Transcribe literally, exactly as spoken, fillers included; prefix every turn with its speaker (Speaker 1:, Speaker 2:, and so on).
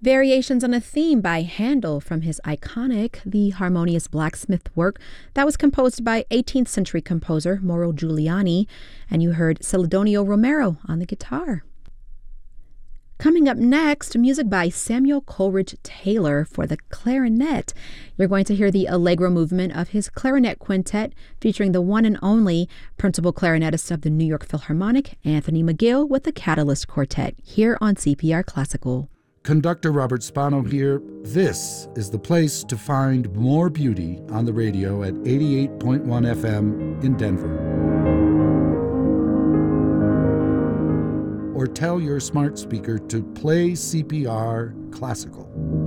Speaker 1: Variations on a Theme by Handel from his iconic The Harmonious Blacksmith work that was composed by eighteenth century composer Mauro Giuliani, and you heard Celedonio Romero on the guitar. Coming up next, music by Samuel Coleridge Taylor for the clarinet. You're going to hear the Allegro movement of his clarinet quintet featuring the one and only principal clarinetist of the New York Philharmonic, Anthony McGill, with the Catalyst Quartet, here on C P R Classical.
Speaker 2: Conductor Robert Spano here. This is the place to find more beauty on the radio at eighty-eight point one F M in Denver. Or tell your smart speaker to play C P R Classical.